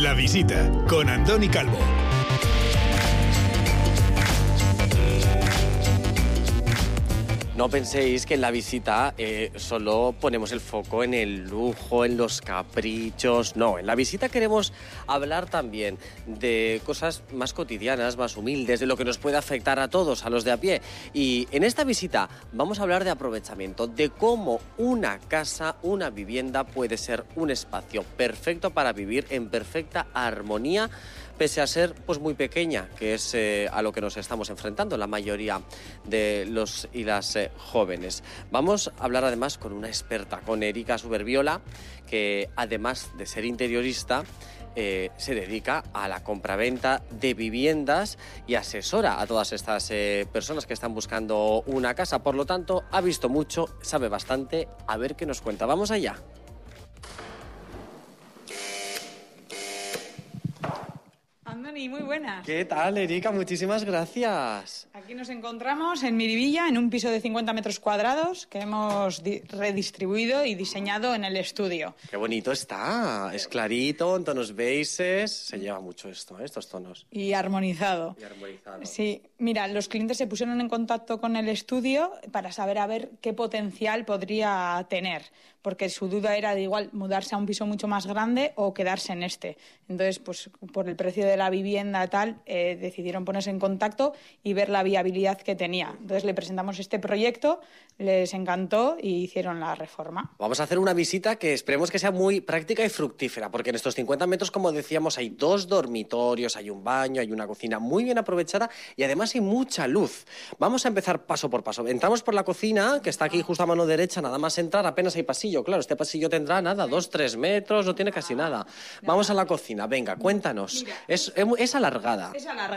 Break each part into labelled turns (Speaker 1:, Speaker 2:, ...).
Speaker 1: La visita con Andoni Calvo.
Speaker 2: No penséis que en la visita solo ponemos el foco en el lujo, en los caprichos. No, en la visita queremos hablar también de cosas más cotidianas, más humildes, de lo que nos puede afectar a todos, a los de a pie. Y en esta visita vamos a hablar de aprovechamiento, de cómo una casa, una vivienda puede ser un espacio perfecto para vivir en perfecta armonía, pese a ser pues muy pequeña, que es a lo que nos estamos enfrentando la mayoría de los y las jóvenes. Vamos a hablar además con una experta, con Erika Superviola, que además de ser interiorista, se dedica a la compraventa de viviendas y asesora a todas estas personas que están buscando una casa. Por lo tanto, ha visto mucho, sabe bastante. A ver qué nos cuenta. Vamos allá.
Speaker 3: Andoni, muy buenas.
Speaker 2: ¿Qué tal, Erika? Muchísimas gracias.
Speaker 3: Aquí nos encontramos en Miribilla, en un piso de 50 metros cuadrados que hemos redistribuido y diseñado en el estudio.
Speaker 2: Qué bonito está. Es clarito, en tonos beiges. Se lleva mucho esto, estos tonos.
Speaker 3: Y armonizado. Sí. Mira, los clientes se pusieron en contacto con el estudio para saber a ver qué potencial podría tener, porque su duda era de igual mudarse a un piso mucho más grande o quedarse en este. Entonces, pues por el precio de la vivienda tal, decidieron ponerse en contacto y ver la viabilidad que tenía. Entonces le presentamos este proyecto, les encantó y hicieron la reforma.
Speaker 2: Vamos a hacer una visita que esperemos que sea muy práctica y fructífera, porque en estos 50 metros, como decíamos, hay 2 dormitorios, hay un baño, hay una cocina muy bien aprovechada y además hay mucha luz. Vamos a empezar paso por paso. Entramos por la cocina, que está aquí justo a mano derecha, nada más entrar, apenas hay pasillo. Claro, este pasillo tendrá nada, 2-3 metros, no tiene casi nada. Vamos a la cocina, venga, cuéntanos.
Speaker 3: Mira,
Speaker 2: es alargada.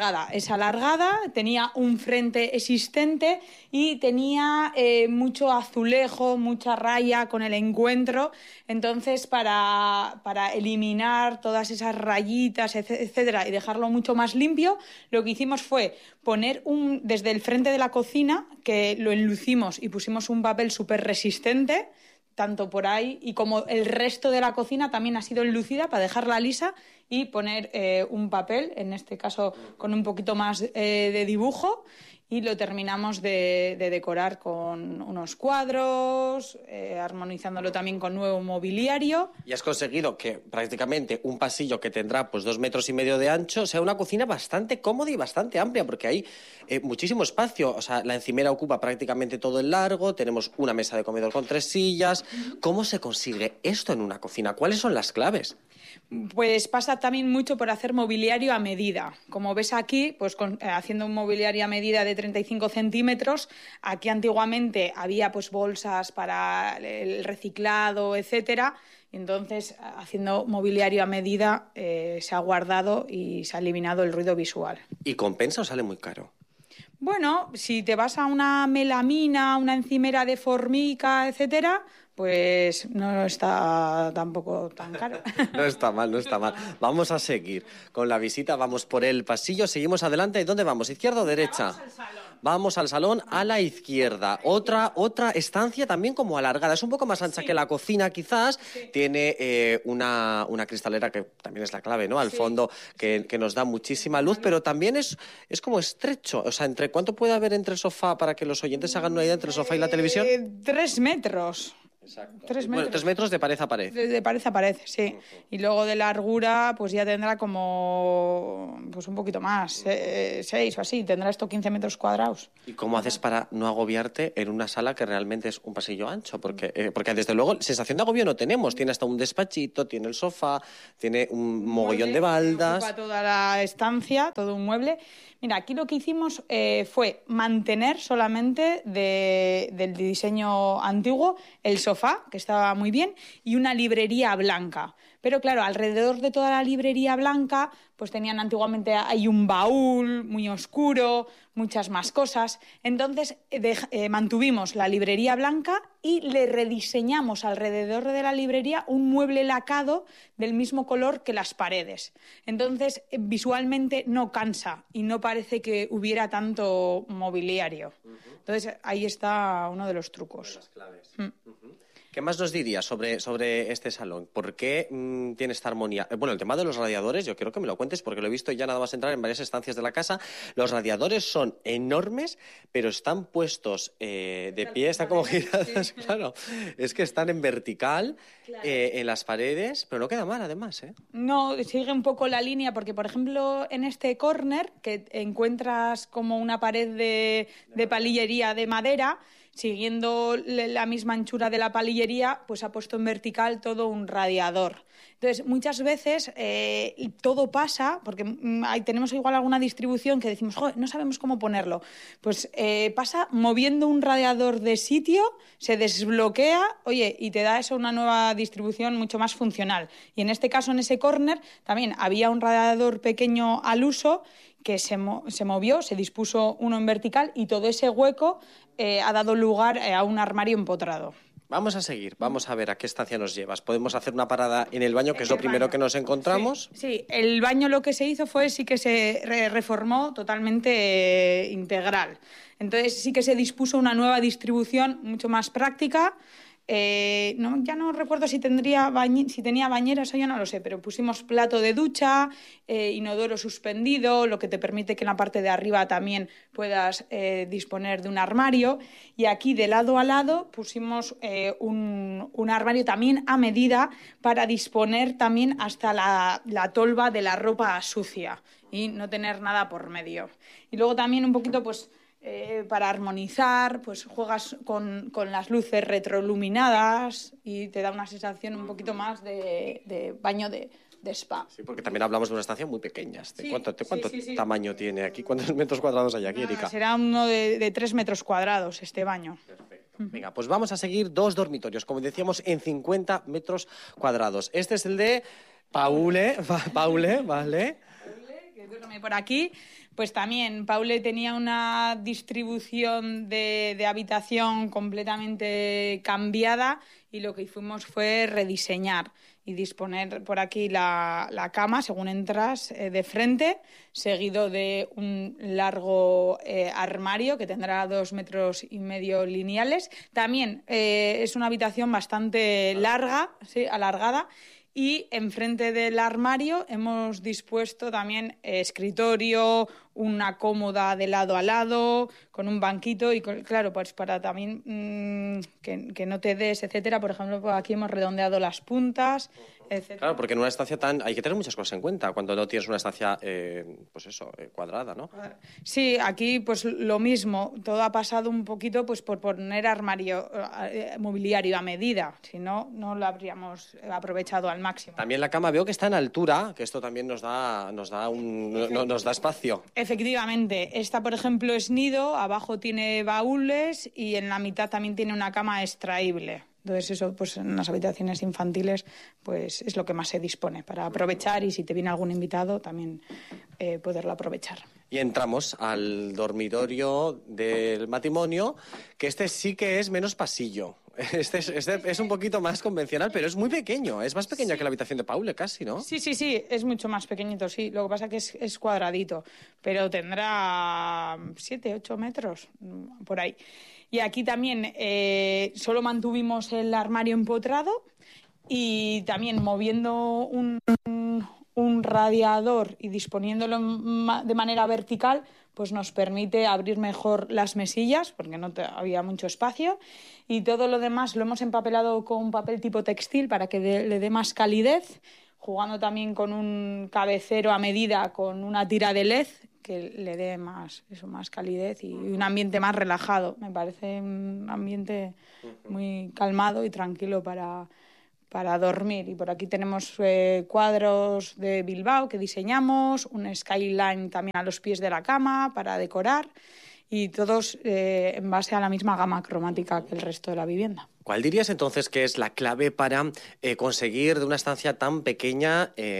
Speaker 3: Es alargada, tenía un frente existente y tenía mucho azulejo, mucha raya con el encuentro. Entonces, para eliminar todas esas rayitas, etcétera, y dejarlo mucho más limpio, lo que hicimos fue poner desde el frente de la cocina, que lo enlucimos y pusimos un papel súper resistente, tanto por ahí y como el resto de la cocina también ha sido enlucida para dejarla lisa y poner un papel, en este caso con un poquito más de dibujo, y lo terminamos de decorar con unos cuadros, armonizándolo también con nuevo mobiliario.
Speaker 2: Y has conseguido que prácticamente un pasillo que tendrá pues 2,5 metros de ancho sea una cocina bastante cómoda y bastante amplia, porque hay muchísimo espacio. O sea, la encimera ocupa prácticamente todo el largo, tenemos una mesa de comedor con 3 sillas. ¿Cómo se consigue esto en una cocina? ¿Cuáles son las claves?
Speaker 3: Pues pasa también mucho por hacer mobiliario a medida. Como ves aquí, pues haciendo un mobiliario a medida de 35 centímetros, aquí antiguamente había pues bolsas para el reciclado, etcétera. Entonces, haciendo mobiliario a medida, se ha guardado y se ha eliminado el ruido visual.
Speaker 2: ¿Y compensa o sale muy caro?
Speaker 3: Bueno, si te vas a una melamina, una encimera de formica, etcétera, pues no está tampoco tan caro.
Speaker 2: No está mal, no está mal. Vamos a seguir con la visita, vamos por el pasillo, seguimos adelante. ¿Y dónde vamos? ¿Izquierda o derecha?
Speaker 3: Vamos al salón.
Speaker 2: Vamos al salón a la izquierda. Otra estancia también como alargada. Es un poco más ancha que la cocina, quizás. Sí. Tiene una cristalera que también es la clave, ¿no? Al fondo, que nos da muchísima luz, pero también es como estrecho. O sea, ¿cuánto puede haber entre el sofá, para que los oyentes se hagan una idea, entre el sofá y la televisión?
Speaker 3: 3 metros.
Speaker 2: Exacto.
Speaker 3: 3 metros.
Speaker 2: Bueno, 3 metros de pared a pared.
Speaker 3: De pared a pared, sí. Y luego de largura, pues ya tendrá como pues un poquito más, 6 o así. Tendrá esto 15 metros cuadrados.
Speaker 2: ¿Y cómo haces para no agobiarte en una sala que realmente es un pasillo ancho? Porque desde luego, sensación de agobio no tenemos. Tiene hasta un despachito, tiene el sofá, tiene un mogollón de baldas.
Speaker 3: Ocupa toda la estancia, todo un mueble. Mira, aquí lo que hicimos fue mantener solamente del diseño antiguo el sofá, que estaba muy bien, y una librería blanca. Pero claro, alrededor de toda la librería blanca, pues tenían antiguamente hay un baúl muy oscuro, muchas más cosas. Entonces mantuvimos la librería blanca y le rediseñamos alrededor de la librería un mueble lacado del mismo color que las paredes. Entonces visualmente no cansa y no parece que hubiera tanto mobiliario. Entonces ahí está uno de los trucos.
Speaker 2: De las claves. ¿Qué más nos dirías sobre este salón? ¿Por qué tiene esta armonía? Bueno, el tema de los radiadores, yo quiero que me lo cuentes porque lo he visto ya nada más entrar en varias estancias de la casa. Los radiadores son enormes, pero están puestos de pie, están como girados, sí. Claro. Es que están en vertical, claro, en las paredes, pero no queda mal además, ¿eh?
Speaker 3: No, sigue un poco la línea porque, por ejemplo, en este córner que encuentras como una pared de palillería de madera, siguiendo la misma anchura de la palillería, pues ha puesto en vertical todo un radiador. Entonces, muchas veces todo pasa, porque ahí tenemos igual alguna distribución que decimos, joder, no sabemos cómo ponerlo. Pues pasa moviendo un radiador de sitio, se desbloquea, oye, y te da eso una nueva distribución mucho más funcional. Y en este caso, en ese córner, también había un radiador pequeño al uso que se movió, se dispuso uno en vertical y todo ese hueco ha dado lugar a un armario empotrado.
Speaker 2: Vamos a seguir, vamos a ver a qué estancia nos llevas. Podemos hacer una parada en el baño, que es lo primero que nos encontramos.
Speaker 3: Sí, el baño lo que se hizo fue sí que se reformó totalmente integral. Entonces sí que se dispuso una nueva distribución mucho más práctica. Ya no recuerdo si tenía bañera, eso ya no lo sé, pero pusimos plato de ducha, inodoro suspendido, lo que te permite que en la parte de arriba también puedas disponer de un armario. Y aquí de lado a lado pusimos un armario también a medida para disponer también hasta la tolva de la ropa sucia y no tener nada por medio. Y luego también un poquito para armonizar, pues juegas con las luces retroluminadas y te da una sensación un poquito más de baño de spa.
Speaker 2: Sí, porque también hablamos de una estancia muy pequeña. ¿Cuánto tamaño tiene aquí? ¿Cuántos metros cuadrados hay aquí, Erika?
Speaker 3: Será uno de 3 metros cuadrados este baño.
Speaker 2: Perfecto. Venga, pues vamos a seguir 2 dormitorios, como decíamos, en 50 metros cuadrados. Este es el de Paule, ¿vale?
Speaker 3: Que duerme por aquí. Pues también Paule tenía una distribución de habitación completamente cambiada y lo que hicimos fue rediseñar y disponer por aquí la cama según entras de frente, seguido de un largo armario que tendrá 2,5 metros lineales. También es una habitación bastante larga, sí, alargada. Y enfrente del armario hemos dispuesto también escritorio, una cómoda de lado a lado, con un banquito y, claro, pues para también que no te des, etcétera. Por ejemplo, pues aquí hemos redondeado las puntas, etcétera.
Speaker 2: Claro, porque en una estancia hay que tener muchas cosas en cuenta cuando no tienes una estancia, cuadrada, ¿no?
Speaker 3: Sí, aquí pues lo mismo. Todo ha pasado un poquito pues por poner armario mobiliario a medida. Si no, no lo habríamos aprovechado al máximo.
Speaker 2: También la cama veo que está en altura, que esto también nos da espacio.
Speaker 3: Efectivamente. Esta, por ejemplo, es nido, abajo tiene baúles y en la mitad también tiene una cama extraíble. Entonces eso, pues en las habitaciones infantiles, pues es lo que más se dispone para aprovechar y si te viene algún invitado también poderlo aprovechar.
Speaker 2: Y entramos al dormitorio del matrimonio, que este sí que es menos pasillo. Este es un poquito más convencional, pero es muy pequeño. Es más pequeño que la habitación de Paule, casi, ¿no?
Speaker 3: Sí, es mucho más pequeñito, sí. Lo que pasa es que es cuadradito, pero tendrá 7, 8 metros, por ahí. Y aquí también solo mantuvimos el armario empotrado y también moviendo un radiador y disponiéndolo de manera vertical, pues nos permite abrir mejor las mesillas, porque no había mucho espacio, y todo lo demás lo hemos empapelado con papel tipo textil para que le dé más calidez, jugando también con un cabecero a medida con una tira de LED que le dé más calidez y un ambiente más relajado. Me parece un ambiente muy calmado y tranquilo para dormir. Y por aquí tenemos cuadros de Bilbao que diseñamos, un skyline también a los pies de la cama para decorar y todos en base a la misma gama cromática que el resto de la vivienda.
Speaker 2: ¿Cuál dirías entonces que es la clave para conseguir de una estancia tan pequeña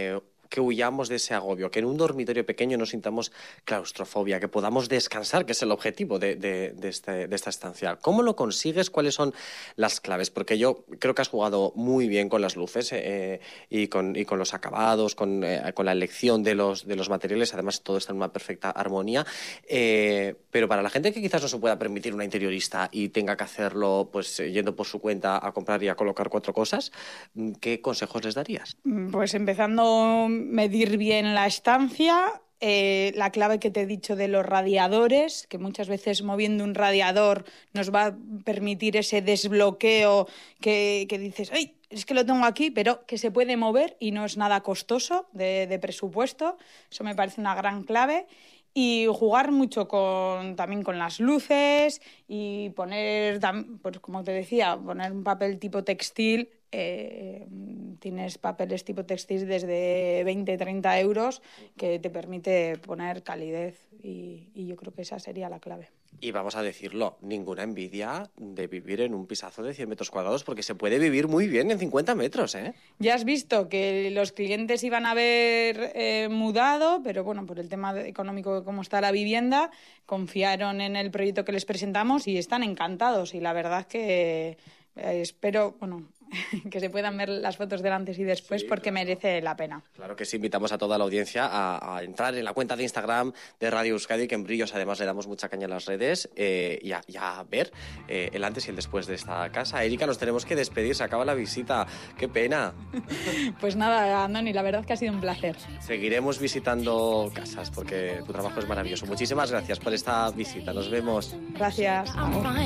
Speaker 2: que huyamos de ese agobio, que en un dormitorio pequeño no sintamos claustrofobia, que podamos descansar, que es el objetivo de esta estancia. ¿Cómo lo consigues? ¿Cuáles son las claves? Porque yo creo que has jugado muy bien con las luces y con los acabados, con la elección de los materiales. Además, todo está en una perfecta armonía. Pero para la gente que quizás no se pueda permitir una interiorista y tenga que hacerlo pues yendo por su cuenta a comprar y a colocar 4 cosas, ¿qué consejos les darías?
Speaker 3: Pues empezando, medir bien la estancia. La clave que te he dicho de los radiadores, que muchas veces moviendo un radiador nos va a permitir ese desbloqueo que dices, ¡ay! Es que lo tengo aquí, pero que se puede mover y no es nada costoso de presupuesto. Eso me parece una gran clave. Y jugar mucho también con las luces y poner, pues como te decía, poner un papel tipo textil. Tienes papeles tipo textil desde 20-30 euros que te permite poner calidez y yo creo que esa sería la clave.
Speaker 2: Y vamos a decirlo, ninguna envidia de vivir en un pisazo de 100 metros cuadrados porque se puede vivir muy bien en 50 metros, ¿eh?
Speaker 3: Ya has visto que los clientes iban a haber mudado, pero bueno, por el tema económico de cómo está la vivienda, confiaron en el proyecto que les presentamos y están encantados. Y la verdad que espero, bueno, que se puedan ver las fotos del antes y después, sí, porque claro, merece la pena. Claro que sí, invitamos a toda la audiencia a entrar en la cuenta de Instagram de Radio Euskadi, que en Brillos además le damos mucha caña a las redes, y a ver el antes y el después de esta casa. Erika, nos tenemos que despedir, se acaba la visita, qué pena. Pues nada, Andoni, la verdad que ha sido un placer. Seguiremos visitando casas porque tu trabajo es maravilloso. Muchísimas gracias por esta visita, nos vemos. Gracias.